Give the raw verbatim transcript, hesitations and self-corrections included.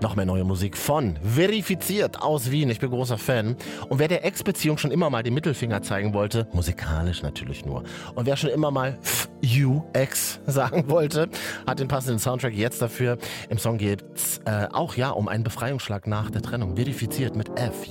Noch mehr neue Musik von Verifiziert aus Wien. Ich bin großer Fan. Und wer der Ex-Beziehung schon immer mal den Mittelfinger zeigen wollte, musikalisch natürlich nur, und wer schon immer mal F you Ex sagen wollte, hat den passenden Soundtrack jetzt dafür. Im Song geht's äh, auch ja um einen Befreiungsschlag nach der Trennung. Verifiziert mit F